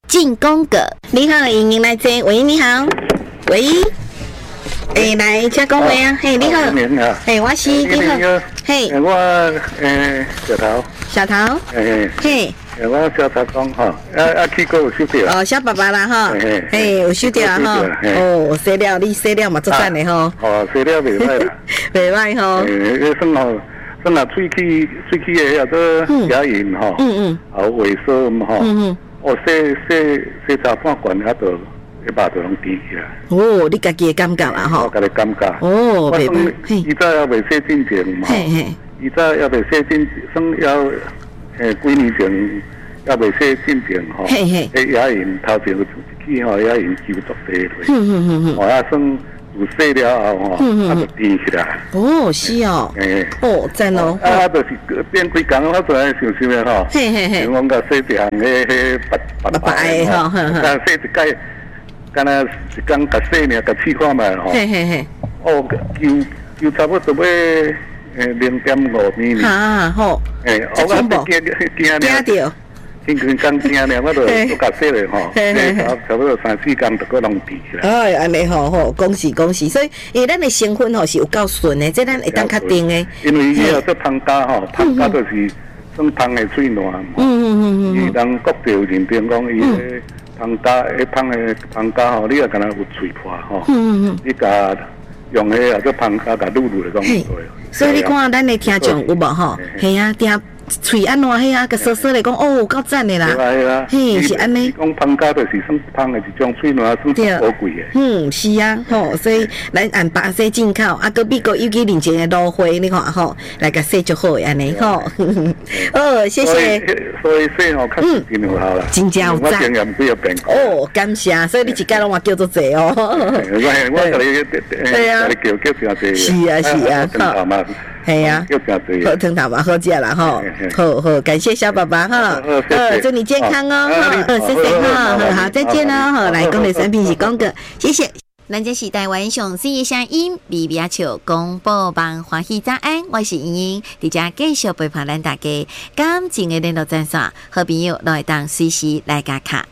进攻个，你好，欢迎来接。喂，你好，喂，来加讲话啊，嘿，你好，嘿，我是你好，嘿， 我小头， 嘿， 我小头讲吼，去过有收到。 哦，小爸爸啦哈，嘿，有收到哈，哦，洗了，你洗了嘛做赞的吼， 哦，洗了袂歹啦， 袂歹吼， 算啦，喙齿的遐做牙龈吼，萎缩吼，洗查半罐遐都。一把都拢低起来。 哦，你家己的感觉啦吼。 我家己感觉。 哦，袂歹。 伊早也未洗进前嘛。伊早也未洗进，算要几年前也未洗进前吼。迄牙龈头前有一支吼牙龈揪足地落。哦，啊算有洗了后吼，啊就低起来。 哦，是哦。哦，赞哦。 啊，就是变几工，我做来想想的吼。像我甲洗一项迄白白的吼，甲洗一盖。敢若一工甲洗尔，甲试看卖吼。哦，就差不多要0.5米。 哈好。 我惊着。天刚惊尔，我都甲洗咧吼。差不多3、4工就搁拢治起来。 哎，安尼吼，恭喜恭喜！所以，咱的成分吼是有够顺的，这咱会当确定的。 因为伊有做芳家吼，芳家就是算芳的嘴烂。伊人国就认定讲伊个。芳家吼，你也敢若有嘴破吼，你甲用迄个做芳家甲撸撸来讲对。 所以你看咱的听众有无吼？系啊，听喙安怎嘿啊，甲说说来讲哦，够赞的啦。嘿，是安尼。 讲芳家就是算芳的一种嘴烂，算宝贵的。 是啊，吼，所以咱按巴西进口，啊，搁美国有去认证的芦花，你看吼，来甲洗就好安尼吼。哦，谢谢。 所以洗吼，较真有效啦。 真正有赞。 我经验几遍过。 哦，感谢，所以你一届拢话叫做济哦。 我甲你叫真济。 是啊是啊， 好。 系啊，好汤头嘛，好食啦吼，好，感谢小宝宝哈，祝你健康哦，谢谢哈，好，再见喽，好，来，公的产品是公哥，谢谢。咱这是台湾上水的声音，比比笑广播网欢喜早安，我是莹莹，伫遮继续陪伴咱大家，感情的联络专线，好朋友都会当随时来加卡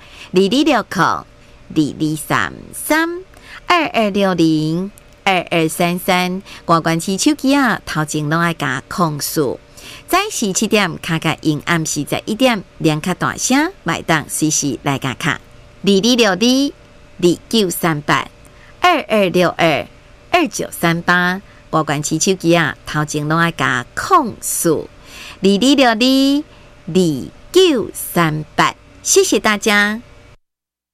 226022332233，挂关起手机啊，头前拢爱加控诉。早时7点卡甲因暗时11点，连卡大声，买当随时来加卡2262293822622938，挂关起手机啊，头前拢爱加控诉22622938，谢谢大家。